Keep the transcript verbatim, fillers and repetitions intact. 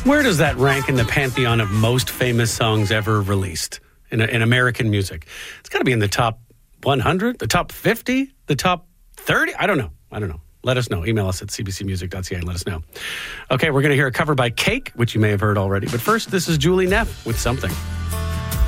Where does that rank in the pantheon of most famous songs ever released in, in American music? It's got to be in the top one hundred, the top fifty, the top thirty? I don't know. I don't know. Let us know. Email us at c b c music dot c a and let us know. Okay, we're going to hear a cover by Cake, which you may have heard already. But first, this is Julie Neff with Something.